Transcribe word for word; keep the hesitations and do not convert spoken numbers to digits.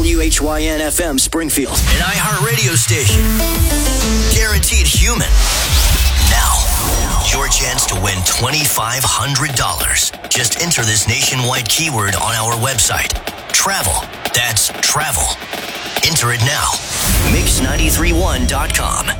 W H Y N F M Springfield. An iHeartRadio station. Guaranteed human. Now, your chance to win twenty-five hundred dollars. Just enter this nationwide keyword on our website. Travel. That's travel. Enter it now. mix nine three one dot com.